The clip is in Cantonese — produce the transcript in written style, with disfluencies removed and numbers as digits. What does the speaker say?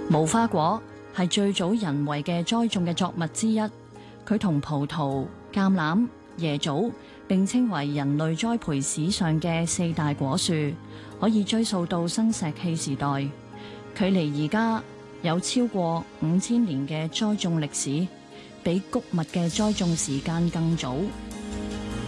無花果係最早人為嘅栽種嘅作物之一，佢同葡萄、橄欖、椰棗並稱為人類栽培史上嘅4大果樹，可以追溯到新石器時代，距離而家有超過5000年嘅栽種歷史，比穀物嘅栽種時間更早。